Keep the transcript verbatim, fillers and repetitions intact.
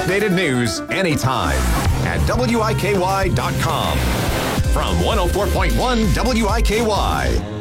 updated news anytime at W I K Y dot com. From one oh four point one W I K Y.